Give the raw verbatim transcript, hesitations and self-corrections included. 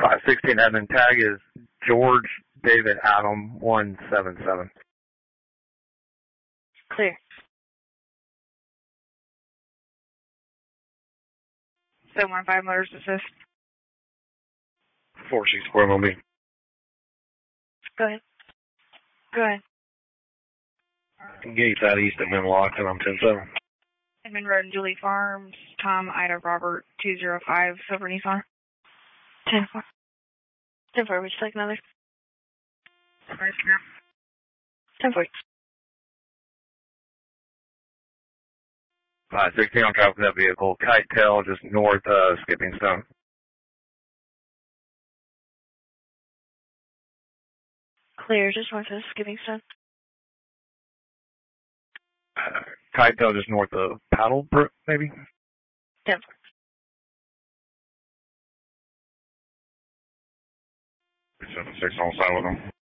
five sixteen admin tag is George David Adam one seven seven. Clear. seven one five motors assist. four six four M O B. Go ahead. Go ahead. Gates out east at Menlock, and I'm ten seven. Edmund Road and Julie Farms, Tom Ida Robert two zero five, Silver Nissan. ten four. ten four, would you like another? ten four. five sixteen on travel with that vehicle. Kite tail just north of Skipping Stone. Clear, just north of Skipping Stone. Uh, Kite tail just north of Paddlebrook, maybe? ten four. seven six on side with them.